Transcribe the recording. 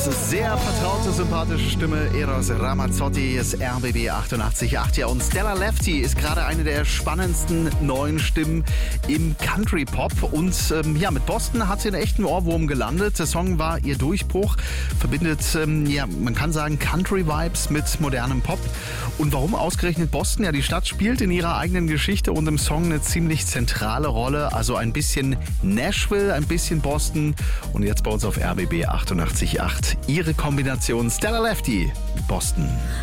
sehr vertraute, sympathische Stimme. Eros Ramazzotti ist RBB 88.8. Ja, und Stella Lefty ist gerade eine der spannendsten neuen Stimmen im Country-Pop. Und mit Boston hat sie einen echten Ohrwurm gelandet. Der Song war ihr Durchbruch. Verbindet, man kann sagen, Country-Vibes mit modernem Pop. Und warum ausgerechnet Boston? Ja, die Stadt spielt in ihrer eigenen Geschichte und im Song eine ziemlich zentrale Rolle. Also ein bisschen Nashville, ein bisschen Boston. Und jetzt bei uns auf RBB 88.8. Ihre Kombination Stella Lefty, Boston.